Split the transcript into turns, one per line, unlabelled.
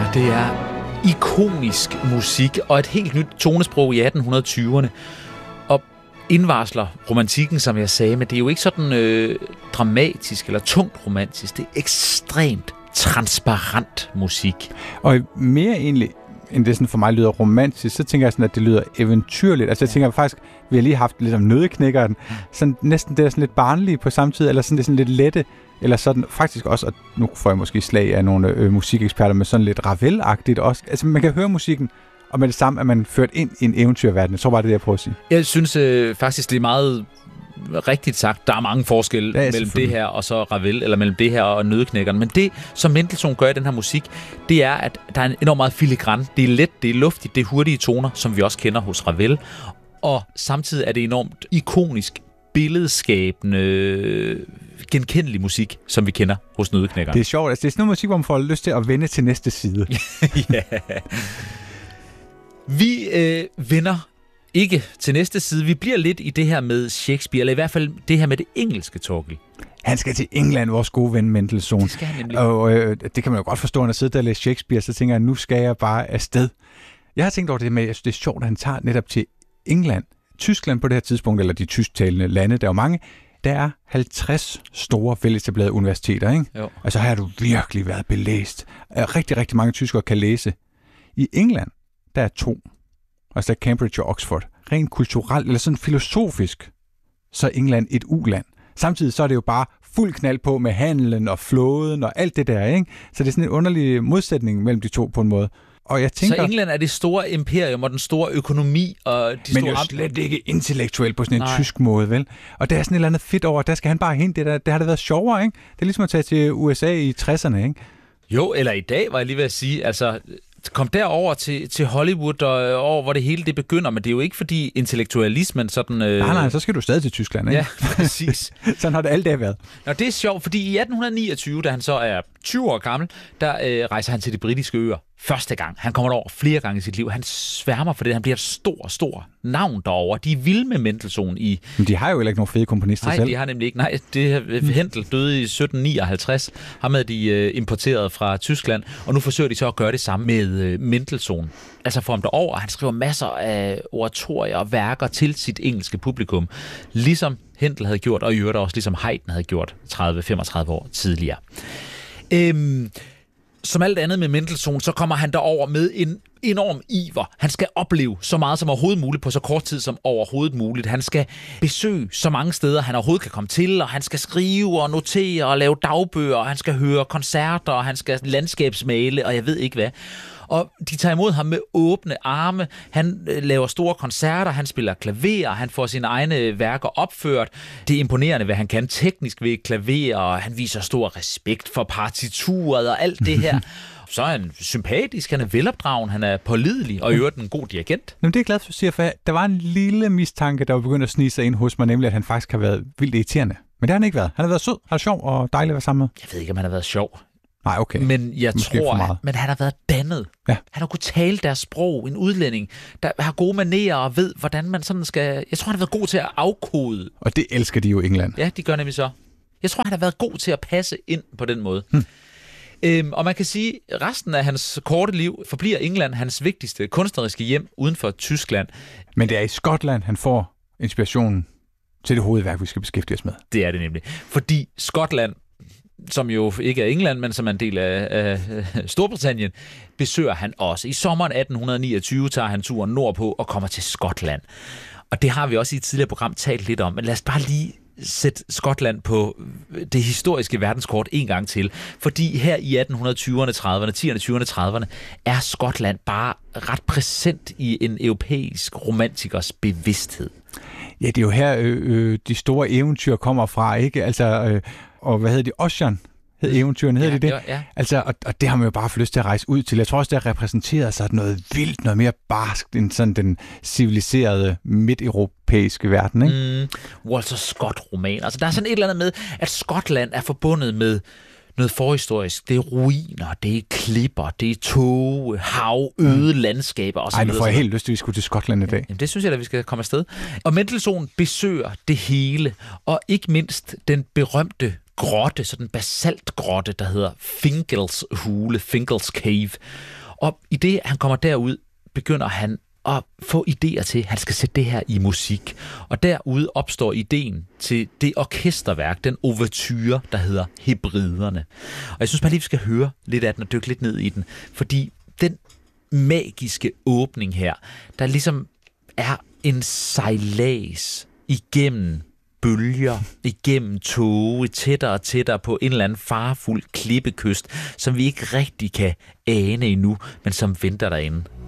Det er ikonisk musik og et helt nyt tonesprog i 1820'erne. Og indvarsler romantikken, som jeg sagde, men det er jo ikke sådan dramatisk eller tungt romantisk. Det er ekstremt transparent musik.
Og mere egentlig, end det sådan for mig lyder romantisk, så tænker jeg sådan, at det lyder eventyrligt. Altså jeg tænker faktisk, vi har lige haft ligesom Nøddeknækkeren, sådan næsten det er sådan lidt barnlige på samme tid, eller sådan det er sådan lidt lette, eller sådan faktisk også, og nu får jeg måske slag af nogle musikeksperter, med sådan lidt Ravel-agtigt også. Altså man kan høre musikken, og med det samme er man ført ind i en eventyrverden. Jeg tror bare, det er det, jeg prøver at sige.
Jeg synes faktisk, det er meget rigtigt sagt. Der er mange forskelle mellem det her og så Ravel, eller mellem det her og Nøddeknækkeren. Men det, som Mendelssohn gør i den her musik, det er, at der er en enormt meget filigran. Det er let, det er luftigt, det er hurtige toner, som vi også kender hos Ravel. Og samtidig er det enormt ikonisk, billedskabende, genkendelig musik, som vi kender hos Nøddeknækkeren.
Det er sjovt. Altså, det er sådan noget musik, hvor man får lyst til at vende til næste side.
Ja. Vi vender ikke til næste side. Vi bliver lidt i det her med Shakespeare, eller i hvert fald det her med det engelske, Torgild.
Han skal til England, vores gode ven Mendelssohn.
Det skal han nemlig.
Og det kan man jo godt forstå, når jeg sidder der og læser Shakespeare, så tænker jeg, nu skal jeg bare afsted. Jeg har tænkt over det med, jeg synes, det er sjovt, at han tager netop til England. Tyskland på det her tidspunkt, eller de tysktalende lande, der er jo mange, der er 50 store veletablerede universiteter, ikke?
Jo.
Altså her har du virkelig været belæst. Rigtig, rigtig mange tyskere kan læse. I England, der er 2. Altså der er Cambridge og Oxford. Rent kulturelt, eller sådan filosofisk, så er England et uland. Samtidig så er det jo bare fuld knald på med handelen og flåden og alt det der, ikke? Så det er sådan en underlig modsætning mellem de to på en måde. Og jeg tænker,
så England er det store imperium og den store økonomi og de
men
store...
jo slet ikke intellektuelt på sådan en tysk måde, vel? Og der er sådan et eller andet fedt over, der skal han bare hen. Det har det været sjovere, ikke? Det er ligesom at tage til USA i 60'erne, ikke?
Jo, eller i dag, var jeg lige ved at sige. Altså, kom derover til Hollywood, og over, hvor det hele det begynder, men det er jo ikke fordi intellektualismen sådan...
Nej, så skal du stadig til Tyskland, ikke?
Ja, præcis.
Sådan har det altid været.
Nå, det er sjovt, fordi i 1829, da han så er 20 år gammel, der rejser han til de britiske øer første gang. Han kommer derover flere gange i sit liv. Han sværmer for det. Han bliver et stor navn derovre. De er vilde med Mendelssohn i...
Men de har jo ikke nogen fede komponister selv.
Nej, de har nemlig ikke. Nej, Händel døde i 1759. Ham havde de importeret fra Tyskland, og nu forsøger de så at gøre det samme med Mendelssohn. Altså for ham derover. Han skriver masser af oratorier og værker til sit engelske publikum. Ligesom Händel havde gjort, og i øvrigt også ligesom Haydn havde gjort 30-35 år tidligere. Som alt andet med Mendelssohn, så kommer han derover med en enorm iver. Han skal opleve så meget som overhovedet muligt på så kort tid som overhovedet muligt. Han skal besøge så mange steder, han overhovedet kan komme til, og han skal skrive og notere og lave dagbøger, og han skal høre koncerter, og han skal landskabsmale, og jeg ved ikke hvad. Og de tager imod ham med åbne arme. Han laver store koncerter, han spiller klaver, han får sine egne værker opført. Det er imponerende, hvad han kan teknisk ved klaver, og han viser stor respekt for partituret og alt det her. Så er han sympatisk, han er velopdragen, han er pålidelig, og i øvrigt en god dirigent.
Jamen, det er jeg glad for, at du siger, for der var en lille mistanke, der var begyndt at snige sig ind hos mig, nemlig at han faktisk har været vildt irriterende. Men det har han ikke været. Han har været sød, han er sjov og dejlig at være sammen med.
Jeg ved ikke, om han har været sjov.
Nej, okay.
Men jeg tror, men han har været dannet.
Ja.
Han har kunnet tale deres sprog, en udlænding, der har gode manerer og ved, hvordan man sådan skal... Jeg tror, han har været god til at afkode.
Og det elsker de jo i England.
Ja, de gør nemlig så. Jeg tror, han har været god til at passe ind på den måde. Og man kan sige, at resten af hans korte liv forbliver England hans vigtigste kunstneriske hjem uden for Tyskland.
Men det er i Skotland, han får inspirationen til det hovedværk, vi skal beskæftige os med.
Det er det nemlig. Fordi Skotland, som jo ikke er England, men som er en del af Storbritannien, besøger han også. I sommeren 1829 tager han turen nordpå og kommer til Skotland. Og det har vi også i et tidligere program talt lidt om, men lad os bare lige sætte Skotland på det historiske verdenskort en gang til. Fordi her i 1820'erne, 30'erne, 10'erne, 20'erne, 30'erne, er Skotland bare ret præsent i en europæisk romantikers bevidsthed.
Ja, det er jo her, de store eventyr kommer fra, ikke? Altså, og hvad hedder de? Ocean hed eventyrene, hedder de det?
Ja.
Altså, og det har man jo bare haft lyst til at rejse ud til. Jeg tror også, det har repræsenteret sig noget vildt, noget mere barskt end sådan den civiliserede midteuropæiske verden, ikke?
Walter Scott-roman. Altså, der er sådan et eller andet med, at Skotland er forbundet med noget forhistorisk. Det er ruiner, det er klipper, det er tåge, hav, øde landskaber osv.
Ej, nu får jeg helt lyst til, at vi skulle til Skotland i dag.
Jamen, det synes jeg, at vi skal komme afsted. Og Mendelssohn besøger det hele, og ikke mindst den berømte grotte, sådan en basaltgrotte, der hedder Fingal's hule, Fingal's Cave. Og i det, han kommer derud, begynder han at få idéer til, at han skal sætte det her i musik. Og derude opstår ideen til det orkesterværk, den ouverture, der hedder Hebriderne. Og jeg synes bare lige, vi skal høre lidt af den og dykke lidt ned i den, fordi den magiske åbning her, der ligesom er en sejlads igennem bølger, igennem tåge, tættere og tættere på en eller anden farfuld klippekyst, som vi ikke rigtig kan ane endnu, men som venter derinde.